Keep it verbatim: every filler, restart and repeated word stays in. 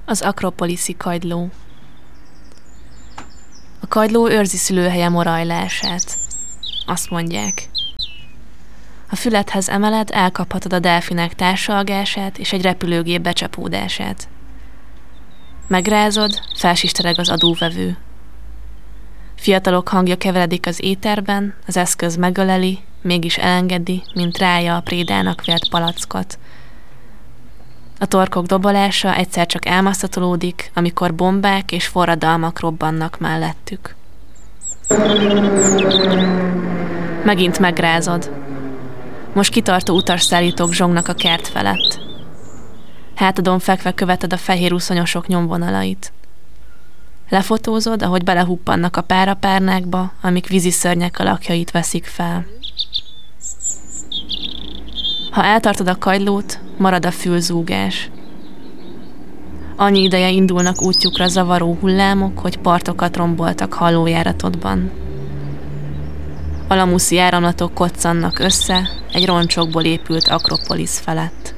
Az akropoliszi kagyló. A kagyló őrzi szülőhelye morajlását. Azt mondják. A fülethez emeled, elkaphatod a delfinek társalgását és egy repülőgép becsapódását. Megrázod, felsistereg az adóvevő. Fiatalok hangja keveredik az éterben, az eszköz megöleli, mégis elengedi, mint rája a prédának vélt palackot. A torkok dobolása egyszer csak elmasztatolódik, amikor bombák és forradalmak robbannak mellettük. Megint megrázod. Most kitartó utasszállítók zsongnak a kert felett. Hátadon fekve követed a fehér uszonyosok nyomvonalait. Lefotózod, ahogy belehuppannak a párapárnákba, amik víziszörnyek alakjait veszik fel. Ha eltartod a kagylót, marad a fülzúgás. Annyi ideje indulnak útjukra zavaró hullámok, hogy partokat romboltak hallójáratodban. Alamuszi áramlatok koccannak össze egy roncsokból épült akropolisz felett.